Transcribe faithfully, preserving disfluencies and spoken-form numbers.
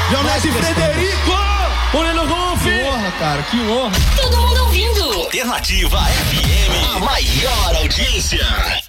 João Neto e Frederico! Moreno Golf! Que honra, cara, que honra. Todo mundo ouvindo. Alternativa F M, a maior audiência.